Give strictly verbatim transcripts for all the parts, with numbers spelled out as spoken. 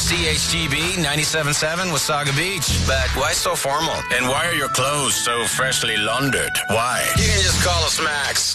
C H G B ninety-seven point seven Wasaga Beach. But why so formal? And why are your clothes so freshly laundered? Why? You can just call us Max.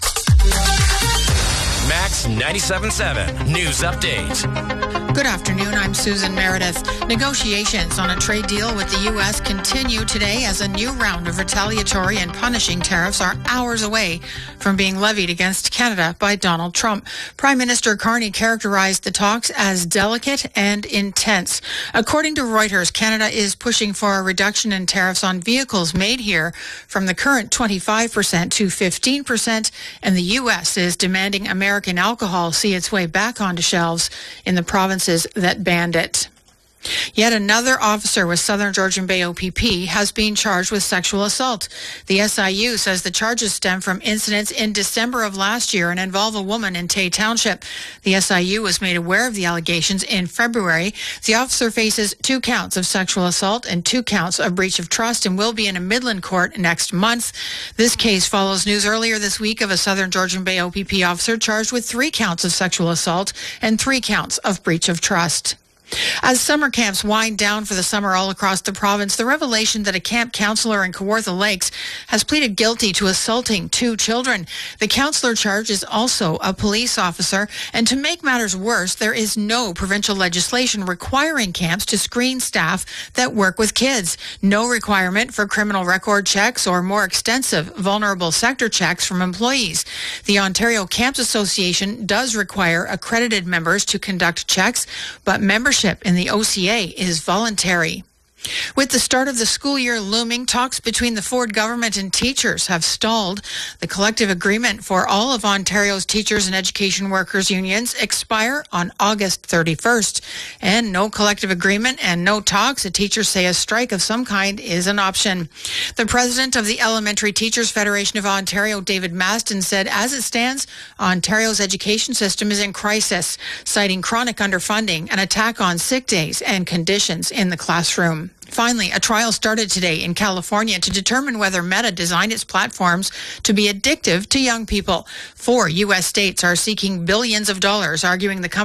Max ninety-seven point seven News Update. Good afternoon, I'm Susan Meredith. Negotiations on a trade deal with the U S continue today as a new round of retaliatory and punishing tariffs are hours away from being levied against Canada by Donald Trump. Prime Minister Carney characterized the talks as delicate and intense. According to Reuters, Canada is pushing for a reduction in tariffs on vehicles made here from the current twenty-five percent to fifteen percent, and the U S is demanding American alcohol see its way back onto shelves in the provinces that banned it. Yet another officer with Southern Georgian Bay O P P has been charged with sexual assault. The S I U says the charges stem from incidents in December of last year and involve a woman in Tay Township. The S I U was made aware of the allegations in February. The officer faces two counts of sexual assault and two counts of breach of trust and will be in a Midland court next month. This case follows news earlier this week of a Southern Georgian Bay O P P officer charged with three counts of sexual assault and three counts of breach of trust. As summer camps wind down for the summer all across the province, the revelation that a camp counselor in Kawartha Lakes has pleaded guilty to assaulting two children. The counselor charged is also a police officer, and to make matters worse, there is no provincial legislation requiring camps to screen staff that work with kids. No requirement for criminal record checks or more extensive vulnerable sector checks from employees. The Ontario Camps Association does require accredited members to conduct checks, but membership in the O C A is voluntary. With the start of the school year looming, talks between the Ford government and teachers have stalled. The collective agreement for all of Ontario's teachers and education workers unions expire on August thirty-first. And no collective agreement and no talks. The teachers say a strike of some kind is an option. The president of the Elementary Teachers Federation of Ontario, David Maston, said as it stands, Ontario's education system is in crisis, citing chronic underfunding, an attack on sick days and conditions in the classroom. Finally, a trial started today in California to determine whether Meta designed its platforms to be addictive to young people. Four U S states are seeking billions of dollars, arguing the company